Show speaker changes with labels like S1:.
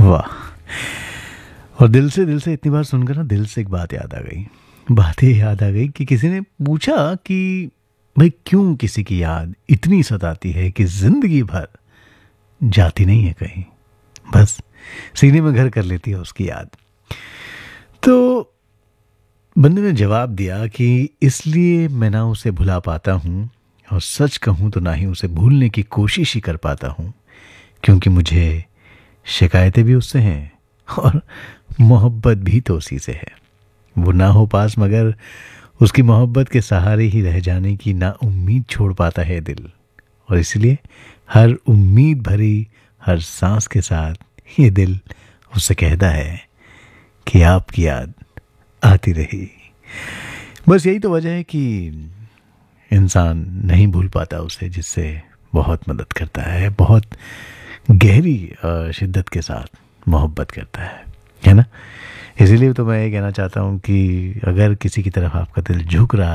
S1: वाह। और दिल से इतनी बार सुनकर ना दिल से एक बात याद आ गई। बात ये याद आ गई कि किसी ने पूछा कि भाई क्यों किसी की याद इतनी सताती है कि जिंदगी भर जाती नहीं है कहीं, बस सीने में घर कर लेती है उसकी याद। तो बंदे ने जवाब दिया कि इसलिए मैं ना उसे भुला पाता हूँ, और सच कहूँ तो ना ही उसे भूलने की कोशिश ही कर पाता हूँ, क्योंकि मुझे शिकायतें भी उससे हैं और मोहब्बत भी तो उसी से है। वो ना हो पास मगर उसकी मोहब्बत के सहारे ही रह जाने की ना उम्मीद छोड़ पाता है दिल, और इसलिए हर उम्मीद भरी हर सांस के साथ ये दिल उससे कहता है कि आपकी याद आती रही। बस यही तो वजह है कि इंसान नहीं भूल पाता उसे जिससे बहुत मदद करता है, बहुत गहरी शिद्दत के साथ मोहब्बत करता है ना। इसीलिए तो मैं ये कहना चाहता हूँ कि अगर किसी की तरफ आपका दिल झुक रहा